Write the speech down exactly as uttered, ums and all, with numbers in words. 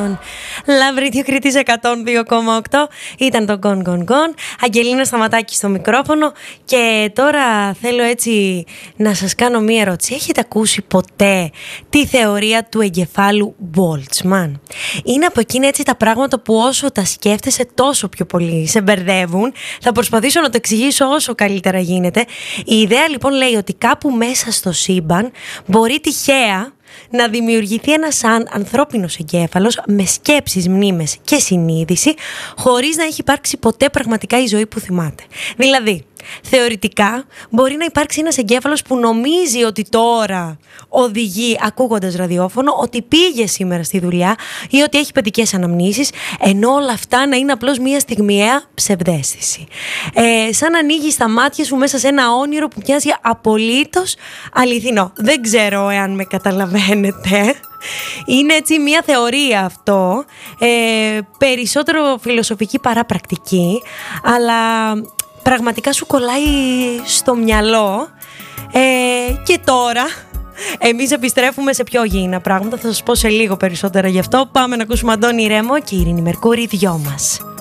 στον Λαυρίθιο Κρήτης εκατόν δύο κόμμα οκτώ. Ήταν το Gone Gone Gone. Αγγελίνα Σταματάκη στο μικρόφωνο. Και τώρα θέλω έτσι να σας κάνω μία ερώτηση. Έχετε ακούσει ποτέ τη θεωρία του εγκεφάλου Boltzmann? Είναι από εκείνα έτσι τα πράγματα που όσο τα σκέφτεσαι τόσο πιο πολύ σε μπερδεύουν. Θα προσπαθήσω να το εξηγήσω όσο καλύτερα γίνεται. Η ιδέα λοιπόν λέει ότι κάπου μέσα στο σύμπαν μπορεί τυχαία να δημιουργηθεί ένας ανθρώπινος εγκέφαλος με σκέψεις, μνήμες και συνείδηση, χωρίς να έχει υπάρξει ποτέ πραγματικά η ζωή που θυμάται. Δηλαδή, θεωρητικά μπορεί να υπάρξει ένας εγκέφαλος που νομίζει ότι τώρα οδηγεί ακούγοντας ραδιόφωνο, ότι πήγε σήμερα στη δουλειά ή ότι έχει παιδικές αναμνήσεις, ενώ όλα αυτά να είναι απλώς μια στιγμιαία ψευδαίσθηση. Ε, σαν να ανοίγεις τα μάτια σου μέσα σε ένα όνειρο που μοιάζει απολύτως αληθινό. Δεν ξέρω εάν με καταλαβαίνετε. Είναι έτσι μια θεωρία αυτό, ε, περισσότερο φιλοσοφική παρά πρακτική, αλλά πραγματικά σου κολλάει στο μυαλό. ε, και τώρα εμείς επιστρέφουμε σε πιο γήινα πράγματα. Θα σας πω σε λίγο περισσότερα γι' αυτό. Πάμε να ακούσουμε Αντώνη Ρέμο και Ειρήνη Μερκούρη, δυο μας.